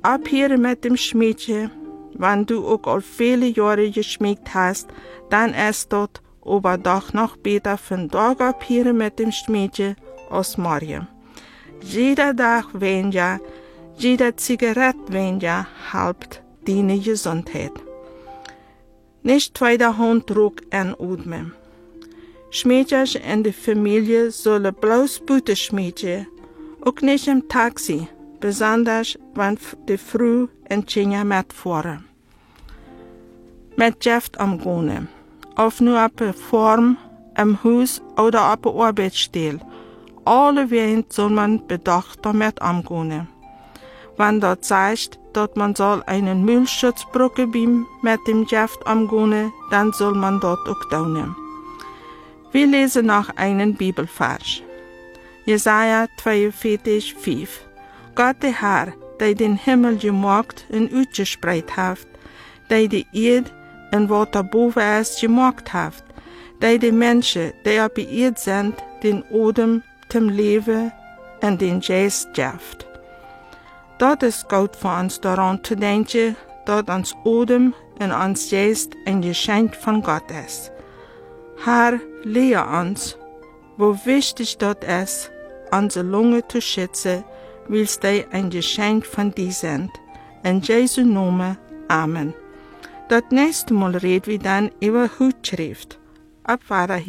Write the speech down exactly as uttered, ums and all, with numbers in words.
ab hier mit dem Schmiedje. Wenn du auch al viele Jahre geschmiegt hast, dann ist dort aber doch noch besser von Tag ab hier mit dem Schmiedje als morgen. Jeder Tag weniger, jede Zigarette weniger halbt deine Gesundheit. Nicht zweiter Hand Druck anatmen. Schmiedjes in der Familie sollen bloß Butte schmiedje, auch nicht im Taxi, besonders wenn die Frau und Kinder mitfahren. Mit Geschäft umgehen, auf nur auf der Form, im Haus oder auf der Arbeitsstelle. Alle Wege soll man bedacht damit umgehen. Wenn dort sagt, dass man soll einen Müllschutzbrücke beim mit dem Geschäft umgehen, dann soll man dort auch tun. Wir lesen noch einen Bibelvers. Jesaja zweiundvierzig, fünf. Gott der Herr, der den Himmel gemacht und ausgespreid hat, der die Erde und was da boven ist gemacht hat, der die Menschen, die auf der Erde sind, den Odem zum Leben und den Geist gibt. Dort ist gut für uns daran zu denken, dass uns Odem und uns Geist ein Geschenk von Gott ist. Herr, lehre uns, wo wichtig dort ist, unsere Lunge zu schützen, weil sie ein Geschenk von dir sind. In Jesu Namen, Amen. Das nächste Mal reden wir dann über Hutschrift. Ab